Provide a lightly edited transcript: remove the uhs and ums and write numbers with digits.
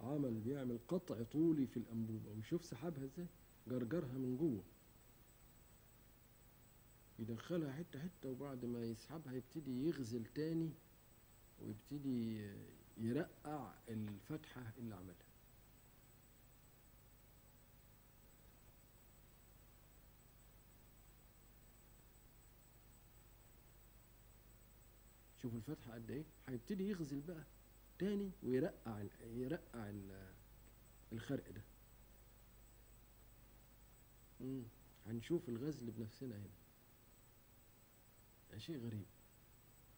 بيعمل قطع طولي في الأنبوبة، ويشوف سحبها ازاي، جرجرها من جوه، يدخلها حتة حتة، وبعد ما يسحبها يبتدي يغزل تاني، ويبتدي يرقع الفتحة اللي عملها. شوفوا الفتحة قد ايه، هيبتدي يغزل بقى تاني ويرقع الخرق ده. هنشوف الغزل بنفسنا هنا، شيء غريب.